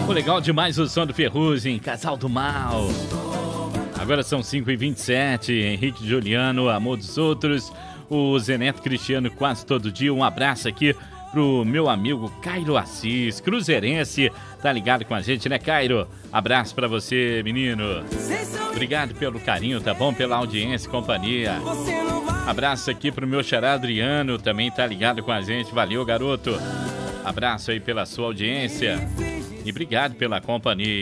Pô, legal demais o som do Ferrugem, Casal do Mal. Agora são 5h27, Henrique Juliano, Amor dos Outros, o Zeneto Cristiano quase todo dia. Um abraço aqui pro meu amigo Cairo Assis, cruzeirense, tá ligado com a gente, né, Cairo? Abraço pra você, menino. Obrigado pelo carinho, tá bom? Pela audiência e companhia. Abraço aqui pro meu xará Adriano, também tá ligado com a gente. Valeu, garoto. Abraço aí pela sua audiência e obrigado pela companhia.